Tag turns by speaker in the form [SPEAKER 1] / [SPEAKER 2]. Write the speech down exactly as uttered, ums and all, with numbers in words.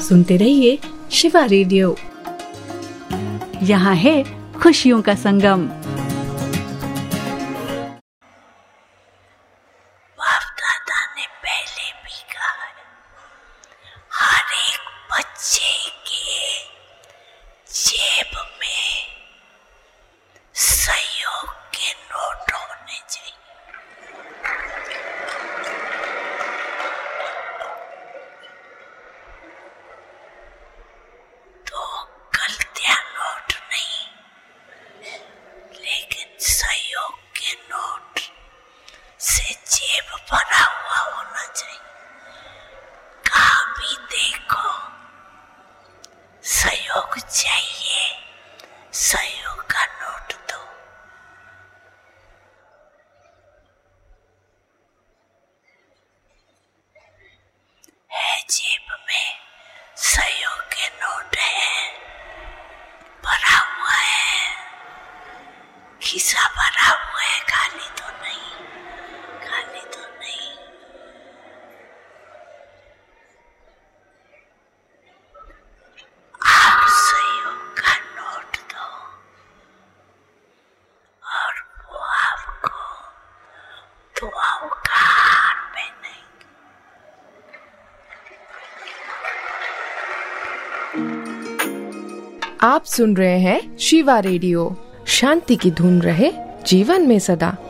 [SPEAKER 1] सुनते रहिए शिवा रेडियो। यहाँ है खुशियों का संगम।
[SPEAKER 2] बाप दादा ने पहले भी कहा है, हर एक बच्चे के जेब में सहयोग के नोट होने चाहिए। तो गलतियां नोट नहीं, लेकिन सहयोग के नोट से जेब भरा हुआ होना चाहिए। कहाँ भी देखो सहयोग चाहिए, सहयोग का नोट दो। है जेब में सहयोग के नोट है, भरा हुआ है, खिस्सा भरा हुआ है, खाली तो नहीं, खाली तो नहीं। आप सहयोग का नोट दो और वो आपको दुआओं का हार पहनाएंगे।
[SPEAKER 3] आप सुन रहे हैं शिवा रेडियो। शांति की धुन रहे जीवन में सदा।